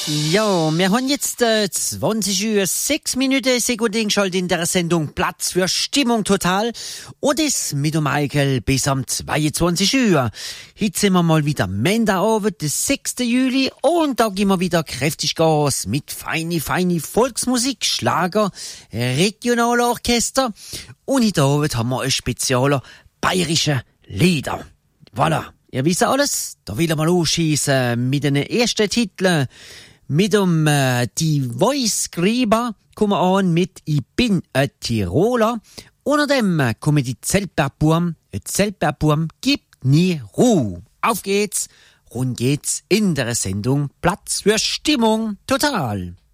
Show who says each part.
Speaker 1: Ja, wir haben jetzt 20:06 sehr gut eingeschaltet in der Sendung Platz für Stimmung total. Und das mit dem Michael bis am 22 Uhr. Heute sind wir mal wieder Montagabend, der 6. Juli. Und da gehen wir wieder kräftig Gas mit feine Volksmusik, Schlager, Regionalorchester. Und heute Abend haben wir ein spezieller bayerischer Lieder. Voilà. Ihr wisst alles, da will ich mal losschießen mit den ersten Titeln. Mit die Voice Gräber kommen wir an mit Ich bin ein Tiroler. Unter dem kommen die Zeltbergburm. Ein Zeltbergburm gibt nie Ruhe. Auf geht's, rund geht's in der Sendung Platz für Stimmung total.